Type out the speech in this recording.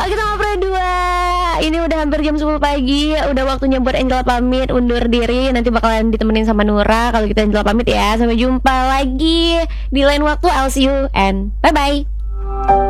Oke teman berdua, ini udah hampir jam 10 pagi. Udah waktunya buat Angela pamit, undur diri. Nanti bakalan ditemenin sama Nura. Kalau kita Angela pamit ya. Sampai jumpa lagi di lain waktu. I'll see you and bye-bye.